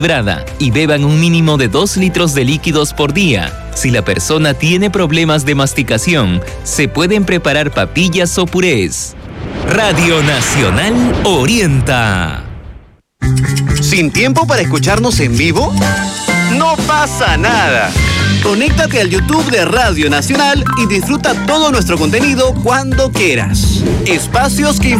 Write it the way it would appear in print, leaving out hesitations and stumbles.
y beban un mínimo de 2 litros de líquidos por día. Si la persona tiene problemas de masticación, se pueden preparar papillas o purés. Radio Nacional orienta. ¿Sin tiempo para escucharnos en vivo? No pasa nada. Conéctate al YouTube de Radio Nacional y disfruta todo nuestro contenido cuando quieras. Espacios que